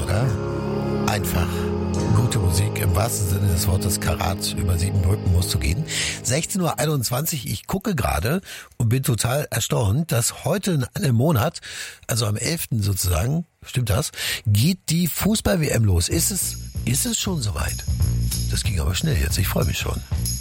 oder? Einfach gute Musik im wahrsten Sinne des Wortes, Karat über 7 Brücken musst du gehen. 16:21 Uhr, ich gucke gerade und bin total erstaunt, dass heute in einem Monat, also am 11. sozusagen, stimmt das, geht die Fußball-WM los. Ist es schon soweit? Das ging aber schnell jetzt, ich freue mich schon.